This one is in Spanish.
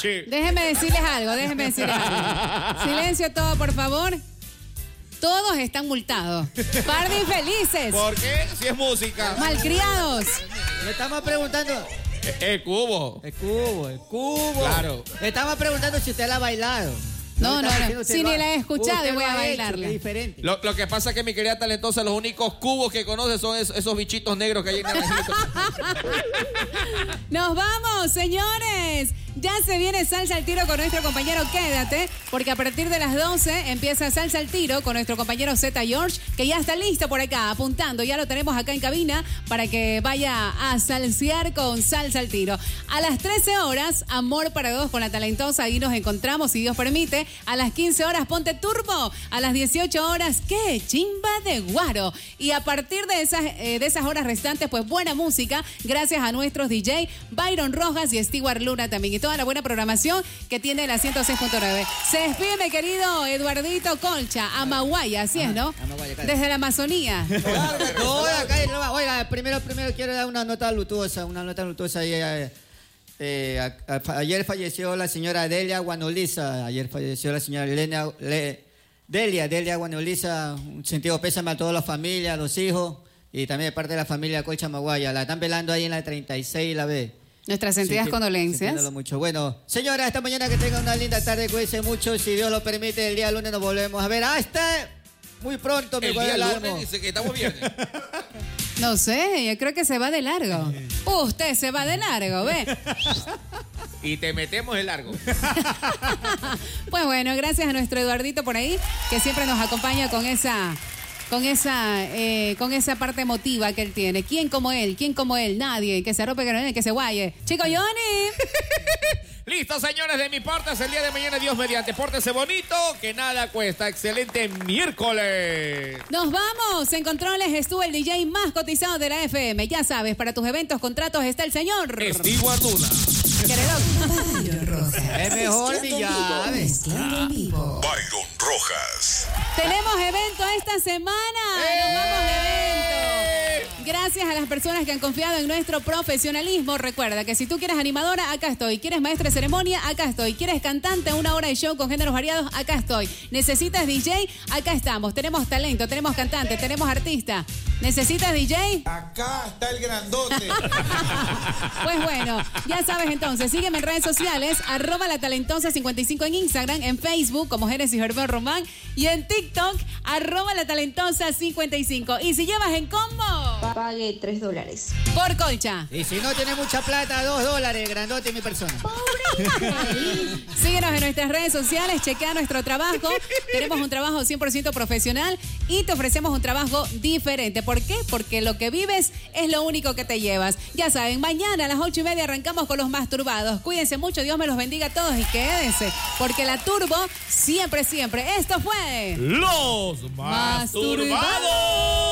noche. Déjenme decirles algo. Silencio todo, por favor. Todos están multados. Par de infelices. ¿Por qué? Si es música. Malcriados. Le estamos preguntando. El cubo. El cubo. Claro. Le estamos preguntando si usted la ha bailado. No. Si ni la he escuchado y voy a bailarla. Es diferente. Lo que pasa es que mi querida talentosa, los únicos cubos que conoce son esos bichitos negros que hay en Naranjito. Nos vamos, señores. Ya se viene Salsa al Tiro con nuestro compañero Quédate, porque a partir de las 12 empieza Salsa al Tiro con nuestro compañero Z George, que ya está listo por acá, apuntando. Ya lo tenemos acá en cabina para que vaya a salsear con Salsa al Tiro. A las 13 horas, Amor para Dos con la talentosa. Ahí nos encontramos, si Dios permite. A las 15 horas, Ponte Turbo. A las 18 horas, ¡qué chimba de guaro! Y a partir de esas horas restantes, pues buena música, gracias a nuestros DJ, Byron Rojas y Stewart Luna también. Y toda la buena programación que tiene la 106.9. Se despide, mi querido Eduardito Colcha, Amaguaya, así es, ¿no? Amaguaya, claro. Desde la Amazonía. Oiga, primero quiero dar una nota luctuosa ahí. Ayer falleció la señora Delia Guanoliza. Delia Guanoliza. Un sentido pésame a toda la familia, a los hijos y también de parte de la familia Colcha Amaguaya. La están velando ahí en la 36 y la B. Nuestras sentidas condolencias. Mucho. Bueno, señora, esta mañana que tenga una linda tarde, cuídense mucho. Si Dios lo permite, el día lunes nos volvemos a ver. Muy pronto, mi El día lunes dice que estamos bien. No sé, yo creo que se va de largo. Usted se va de largo, ¿ve? Y te metemos el largo. Pues bueno, gracias a nuestro Eduardito por ahí, que siempre nos acompaña con esa parte emotiva que él tiene. ¿Quién como él? Nadie. Que se arrope, que se guaye. Chico Johnny. Listo, señores, de mi parte, es el día de mañana, Dios mediante. Pórtese bonito, que nada cuesta. Excelente miércoles. Nos vamos. En controles estuvo el DJ más cotizado de la FM. Ya sabes, para tus eventos, contratos está el señor Stewart Luna. Es mejor mi llave. Byron Rojas. Tenemos evento esta semana. Nos vamos de evento. Gracias a las personas que han confiado en nuestro profesionalismo. Recuerda que si tú quieres animadora, acá estoy. ¿Quieres maestra de ceremonia? Acá estoy. ¿Quieres cantante? Una hora de show con géneros variados? Acá estoy. ¿Necesitas DJ? Acá estamos. Tenemos talento, tenemos cantante, tenemos artista. ¿Necesitas DJ? Acá está el grandote. Pues bueno, ya sabes entonces. Sígueme en redes sociales. @latalentosa55 en Instagram, en Facebook como Génesis Herbert Román y en TikTok @latalentosa55. Y si llevas en combo, pague $3. por Colcha. Y si no tiene mucha plata, $2, grandote mi persona. Síguenos en nuestras redes sociales, chequea nuestro trabajo. Tenemos un trabajo 100% profesional y te ofrecemos un trabajo diferente. ¿Por qué? Porque lo que vives es lo único que te llevas. Ya saben, mañana a las 8:30 arrancamos con los masturbados. Cuídense mucho, Dios me los bendiga a todos y quédense, porque la turbo siempre. Esto fue Los Masturbados.